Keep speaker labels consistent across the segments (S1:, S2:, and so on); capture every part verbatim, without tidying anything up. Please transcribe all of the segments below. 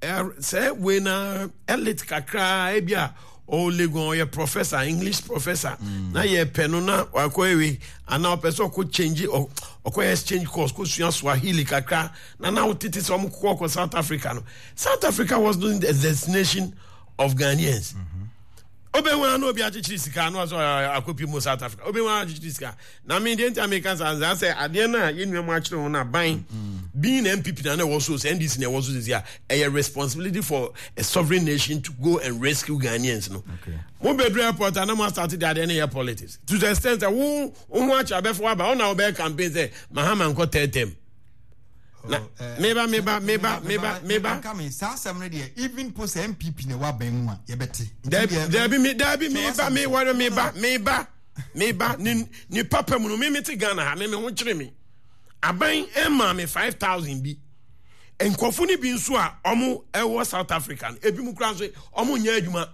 S1: say we na elite kakra e bia o legon ye professor English professor mm. na ye penu na wakoewe ana opeso ko change o ko exchange course ko sua Swahili kakra na na utiti so mo ko South Africa no South Africa was doing the destination of Ghanaians. Mm-hmm. Obenwa no obi achichiri sika no so akopi mo South Africa. Obenwa achichiri sika. Na me the Americans and say ade na ye nwa mo achire ho na ban being M P P na was so N D C na was so this year a responsibility for a sovereign nation to go and rescue Ghanaians no. Okay. Mo bedru airport na mo started that any politics. To the extent that who who watch abefo aba on our campaign say Mahama nko tetem. Na meba meba meba meba meba
S2: come sa asem no de even post M P P na wa ban mu a ye beti
S1: there be me there be meba me waro meba meba meba ni ni papa mu no me meti Ghana ha me me ho kire me aban emma me five thousand bi enkofo ni bi nso a omo ewo South Africa ebi mu kra so omo nya adwuma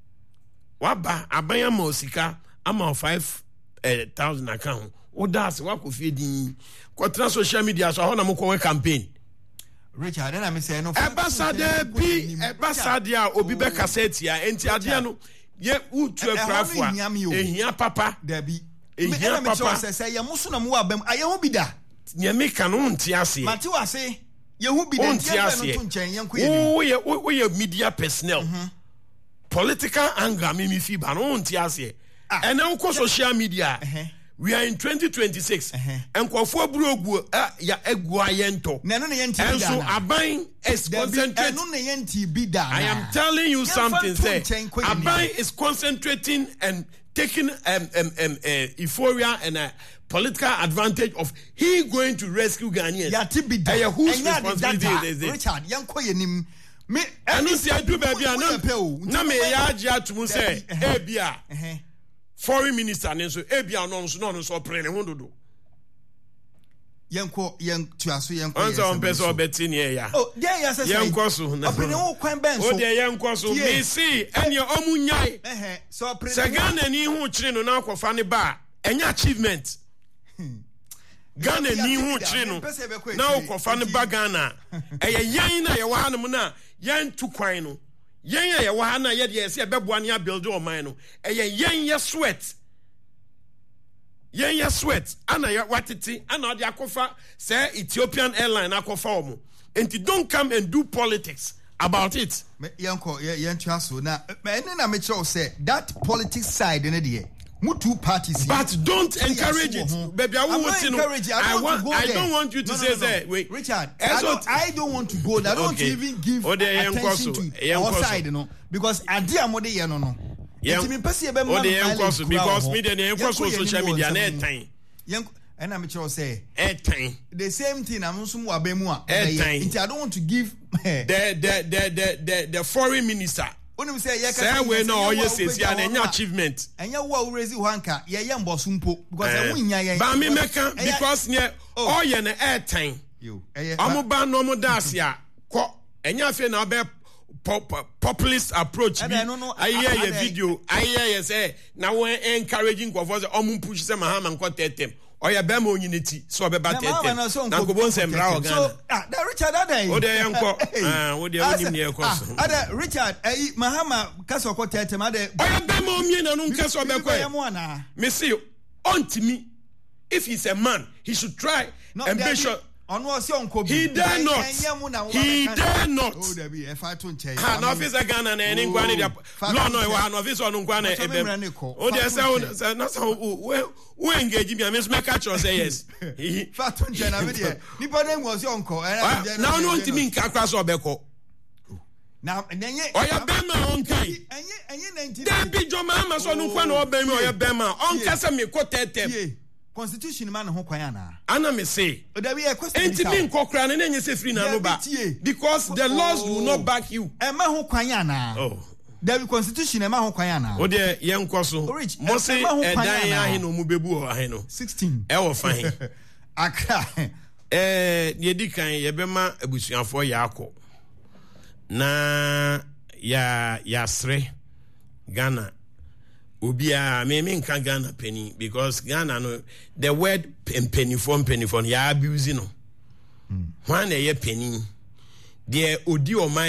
S1: waba aban ama osika ama five thousand account o das wa ko fie din Kotra social media so na mo ko campaign
S2: Richard na me say no
S1: ambassador bi ambassador obi be cassette ya enti ade no ye utu akrafo a ehia papa
S2: da bi
S1: ehia papa
S2: say ye muso na mo abam aye ho bi da
S1: nye me ka no nti ase
S2: mate wase ye ho bi da ye no to nchen ye nkoye
S1: wo ye wo ye media personnel political anger me me fi ba no nti ase and now ko social media we are in twenty twenty-six and kwafo burogu ya egu ayento
S2: na no na yenti bi
S1: and so aban is concentrating
S2: no na yenti bi da
S1: I am telling you something say aban is concentrating and taking um um um uh, euphoria and a political advantage of he going to rescue Ghanaians
S2: ya ti bi da
S1: and whose responsibility is it
S2: Richard yanko yenim me
S1: anu si adu baby anam na me ya agi atumu say e bia foreign minister nenso ebia no nso no nso opre ne hondodo
S2: yenko yen tuaso yenko
S1: onso on person obeti ne ya
S2: oh there ya say
S1: yenko so na
S2: opre ne ho kwan ben so
S1: o there yenko so me see ene omunyai
S2: eh so opre
S1: se Ghana ni hu kire no na akofa ne ba enya achievement Ghana ni hu kire no na akofa ne ba Ghana eye yan na ye wa hanum na yan tu kwan no yen ye wa na ye de se beboa ne build o man no e yen ye sweat yen ye sweat ana ya watiti ana de akofa say Ethiopian airline akofa omo enti don't come and do politics about it
S2: yanko yen tuaso na ene na me kire say that politics side ne de mu two parties
S1: but don't encourage it baby I want to I want I don't want you to no, say no, no. say wait
S2: Richard I don't, I don't want to go there. I don't okay. even give attention to our side you know because ade amode ye no no
S1: enti me pese e be ma because me dey enko social media na etan
S2: yen and I'm sure say
S1: etan
S2: the same thing am so mu abemu a enti I don't want to give
S1: the the the the the, the foreign minister
S2: Onim say ye
S1: say we no oye sesi an enya achievement
S2: enya wo urezi hanka ye ye mboso mpo because e wunya ye
S1: ba me meka because ne oye na airtime yo omo ba no mo das ya ko enya afi na be populist approach bi I hear your video I hear you say na we encouraging go for say omo push say Mahama nko tetem oya be ma onyiniti so be ba tetem na ko bon sem bra organ
S2: so ah that Richard adai
S1: o de yanko ah o de onim ne yakọ so
S2: ada Richard eh Mahama kaso ko tetem ada
S1: oya be ma omie na no nkaso be ko me see ontimi if he's a man he should try and be sure he dare not he dare not
S2: oh there be if I to nche
S1: ha no officer Ghana na eni ngwa ne dia no no wa no officer no ngwa na ebe o de say na so we engage me me make catch say yes
S2: fa to nche na be dia nipa dem was onko
S1: na no ntimi nka kwa so obeko
S2: na nenye
S1: oya bema onkai
S2: enye enye nineteen
S1: dem bi jo Mahama so no kwa na obemi oya bema onka se me ko tetem
S2: constitution man ho kwan ana
S1: ana me say
S2: there be a question
S1: enti me nkokra na enye se free na no ba because the laws will not back you
S2: e ma ho kwan ana oh there be constitution e ma ho kwan ana
S1: o de ye nkoso mo say e dan ya he no mu bebu o he no
S2: sixteen
S1: e wo fan
S2: akra
S1: eh ye di kan ye be ma abusuafo ya akọ na ya ya sre Ghana Ubia me me nka Ghana penny because Ghana no the word penny from penny from ya abuse no. Hmm. When ye penny, the odi o man